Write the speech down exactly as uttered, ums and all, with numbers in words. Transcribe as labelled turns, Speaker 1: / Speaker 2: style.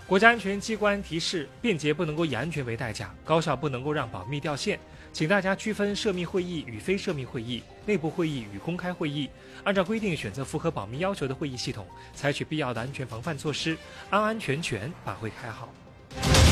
Speaker 1: 国家安全机关提示：便捷不能够以安全为代价，高效不能够让保密掉线。请大家区分涉密会议与非涉密会议、内部会议与公开会议，按照规定选择符合保密要求的会议系统，采取必要的安全防范措施，按安全权把会开好。